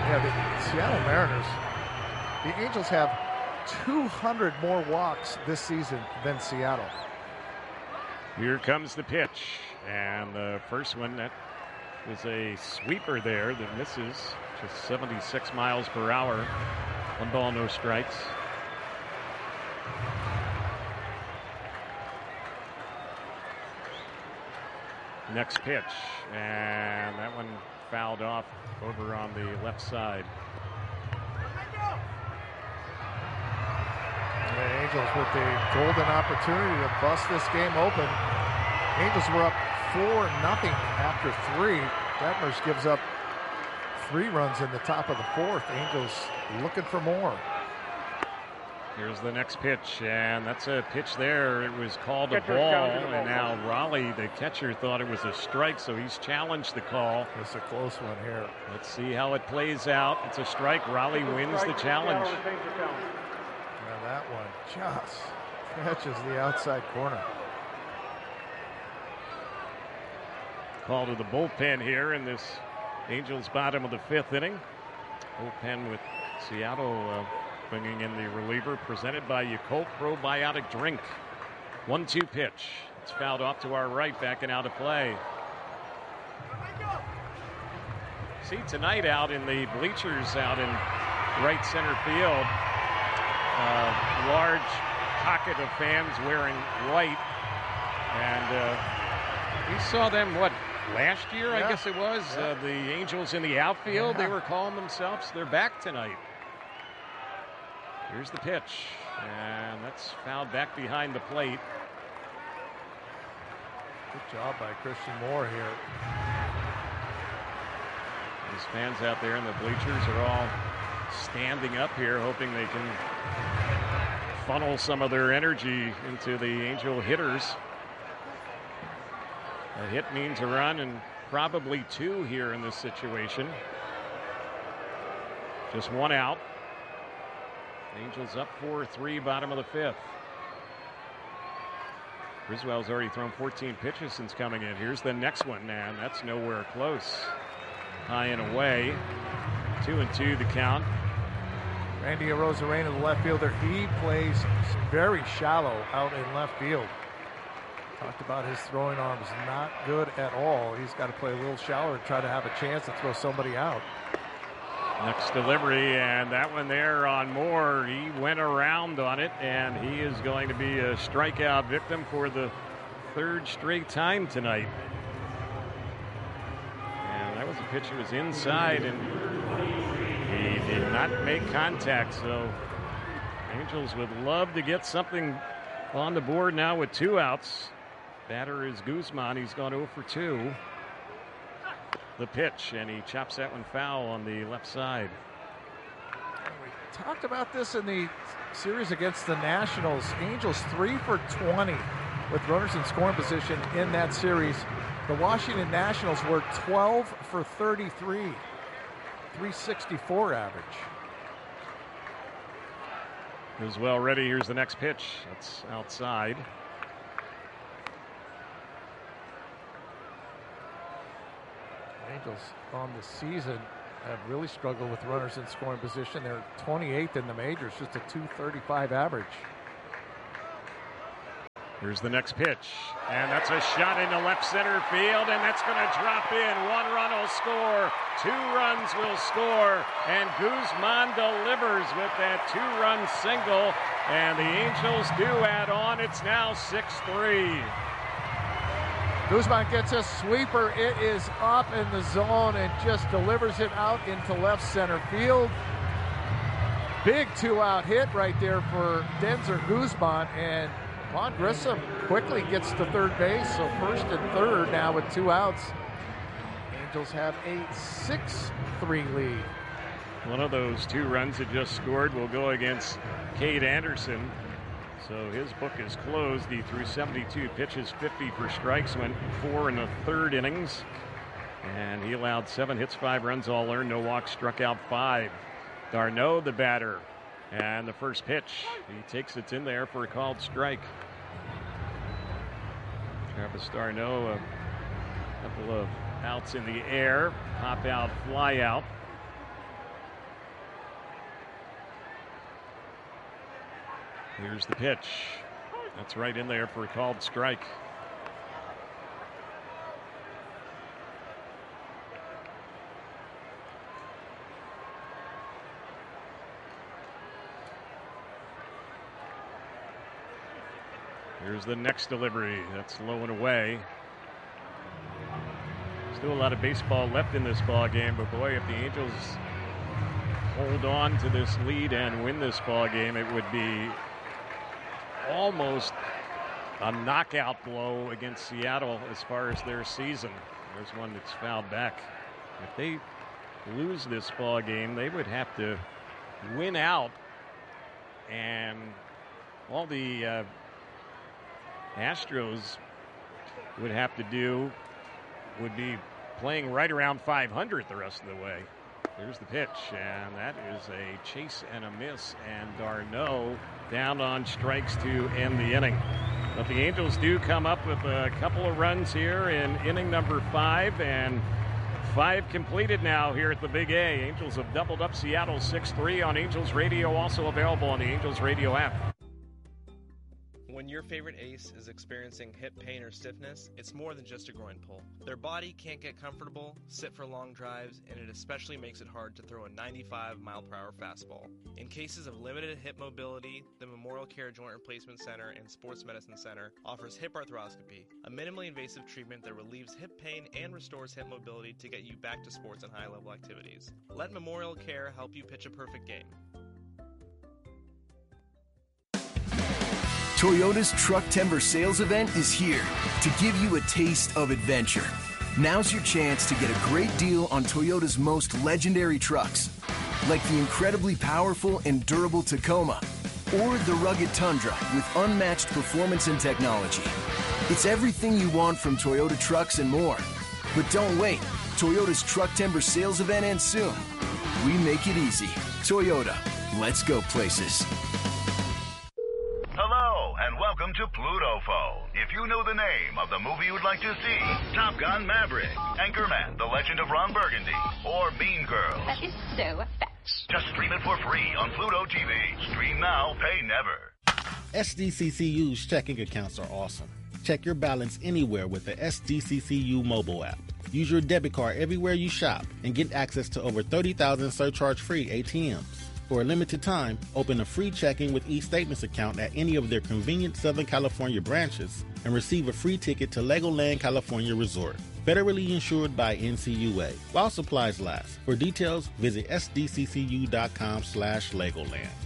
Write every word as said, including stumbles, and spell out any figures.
Yeah, the Seattle Mariners, the Angels have two hundred more walks this season than Seattle. Here comes the pitch, and the first one, that was a sweeper there that misses, just seventy-six miles per hour. One ball, no strikes. Next pitch, and that one fouled off over on the left side. The Angels with the golden opportunity to bust this game open. Angels were up four nothing after three. Detmers gives up three runs in the top of the fourth. Angels looking for more. Here's the next pitch, and that's a pitch there. It was called a ball, and now Raleigh, the catcher, thought it was a strike, so he's challenged the call. It's a close one here. Let's see how it plays out. It's a strike. Raleigh wins the challenge. Now that one just catches the outside corner. Call to the bullpen here in this Angels bottom of the fifth inning. Bullpen with Seattle uh, bringing in the reliever, presented by Yakult Probiotic Drink. one two pitch. It's fouled off to our right, backing out of play. See tonight out in the bleachers out in right center field, uh, large pocket of fans wearing white. And uh, we saw them, what, last year, yeah. I guess it was? Yeah. Uh, the Angels in the outfield, yeah. They were calling themselves. They're back tonight. Here's the pitch, and that's fouled back behind the plate. Good job by Christian Moore here. These fans out there in the bleachers are all standing up here, hoping they can funnel some of their energy into the Angel hitters. A hit means a run, and probably two here in this situation. Just one out. Angels up four three, bottom of the fifth. Griswold's already thrown fourteen pitches since coming in. Here's the next one, and that's nowhere close. High and away. Two and two the count. Randy Arozarena, the left fielder, he plays very shallow out in left field. Talked about his throwing arm is not good at all. He's got to play a little shallower to try to have a chance to throw somebody out. Next delivery, and that one there on Moore. He went around on it, and he is going to be a strikeout victim for the third straight time tonight. And that was a pitch that was inside, and he did not make contact. So Angels would love to get something on the board now with two outs. Batter is Guzman. He's gone oh for two. The pitch, and he chops that one foul on the left side. We talked about this in the series against the Nationals. Angels three for twenty with runners in scoring position in that series. The Washington Nationals were twelve for thirty-three, three sixty-four average. Is well ready. Here's the next pitch. That's outside. Angels on the season have really struggled with runners in scoring position. They're twenty-eighth in the majors, just a two thirty-five average. Here's the next pitch, and that's a shot into left center field, and that's going to drop in. One run will score, two runs will score, and Guzman delivers with that two-run single, and the Angels do add on. It's now six three. Guzman gets a sweeper. It is up in the zone and just delivers it out into left center field. Big two-out hit right there for Denzer Guzman, and Vaughn Grissom quickly gets to third base, so first and third now with two outs. Angels have a six three lead. One of those two runs that just scored will go against Cade Anderson. So his book is closed. He threw seventy-two pitches, fifty for strikes, went four in the third innings. And he allowed seven hits, five runs, all earned, no walks, struck out five. d'Arnaud, the batter. And the first pitch, he takes it in there for a called strike. Travis d'Arnaud, a couple of outs in the air, pop out, fly out. Here's the pitch. That's right in there for a called strike. Here's the next delivery. That's low and away. Still a lot of baseball left in this ball game, but boy, if the Angels hold on to this lead and win this ball game, it would be almost a knockout blow against Seattle as far as their season. There's one that's fouled back. If they lose this ball game, they would have to win out, and all the uh, Astros would have to do would be playing right around five hundred the rest of the way. Here's the pitch, and that is a chase and a miss, and d'Arnaud down on strikes to end the inning. But the Angels do come up with a couple of runs here in inning number five, and five completed now here at the Big A. Angels have doubled up Seattle six three on Angels Radio, also available on the Angels Radio app. When your favorite ace is experiencing hip pain or stiffness, it's more than just a groin pull. Their body can't get comfortable, sit for long drives, and it especially makes it hard to throw a ninety-five mile per hour fastball. In cases of limited hip mobility, the Memorial Care Joint Replacement Center and Sports Medicine Center offers hip arthroscopy, a minimally invasive treatment that relieves hip pain and restores hip mobility to get you back to sports and high-level activities. Let Memorial Care help you pitch a perfect game. Toyota's Truck Timber Sales Event is here to give you a taste of adventure. Now's your chance to get a great deal on Toyota's most legendary trucks, like the incredibly powerful and durable Tacoma, or the rugged Tundra with unmatched performance and technology. It's everything you want from Toyota trucks and more. But don't wait. Toyota's Truck Timber Sales Event ends soon. We make it easy. Toyota. Let's go places. Hello, and welcome to Plutofo. If you know the name of the movie you'd like to see, Top Gun Maverick, Anchorman, The Legend of Ron Burgundy, or Mean Girls. That is so fetch. Just stream it for free on Pluto T V. Stream now, pay never. S D C C U's checking accounts are awesome. Check your balance anywhere with the S D C C U mobile app. Use your debit card everywhere you shop and get access to over thirty thousand surcharge-free A T Ms. For a limited time, open a free checking with eStatements account at any of their convenient Southern California branches and receive a free ticket to Legoland California Resort. Federally insured by N C U A. While supplies last. For details, visit S D C C U dot com slash Legoland.